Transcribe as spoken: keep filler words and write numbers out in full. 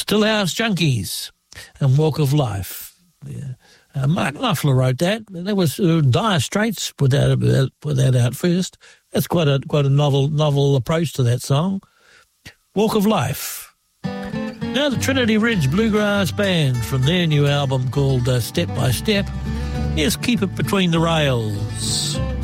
Stillhouse Junkies and Walk of Life. Yeah. Uh, Mark Knopfler wrote that. That was uh, Dire Straits put that, uh, put that out first. That's quite a quite a novel novel approach to that song. Walk of Life. Now the Trinity Ridge Bluegrass Band from their new album called uh, Step by Step. Here's Keep It Between the Rails.